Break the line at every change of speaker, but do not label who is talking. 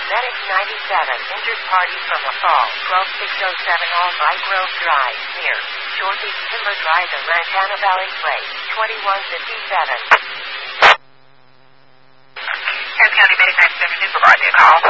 Medic 97, injured party from a fall, 12607 All Right Grove Drive, near Northeast Timber Drive and Lantana Valley Place, 2157.
Harris County Medic 97, providing a call.